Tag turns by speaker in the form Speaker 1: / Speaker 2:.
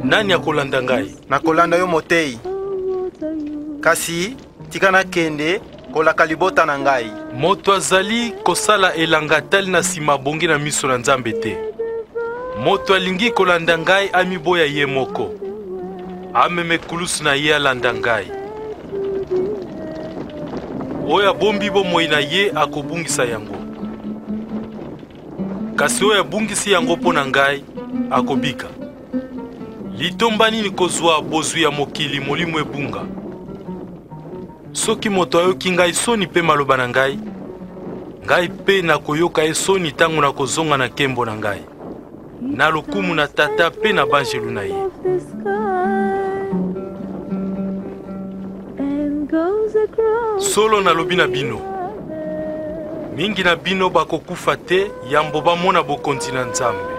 Speaker 1: Nani akolanda ngai?
Speaker 2: Nakolanda yo motei. Kasi tika na kende kolaka libota na ngai.
Speaker 1: Moto azali kosala elanga tali na sima bongi na miso na Nzambe te. Moto alingi kolanda ngai amiboya ye moko. Ameme kulusu na ye alanda ngai. Oya bombi bomoi na ye akobungisa yango. Kasi oya bungisi yango mpo na ngai akobika. Litomba nini kozwa bozwi ya mokili molimo ebunga? Soki moto ayoki ngai soni pe maloba na ngai, ngai pe nakoyoka ye soni tango na kozonga na kembo na ngai, na lokumu na tata pe na banjelu na ye. Solo nalobi na bino, mingi na bino bakokufa te yambo bamona bokonzi na Nzambe.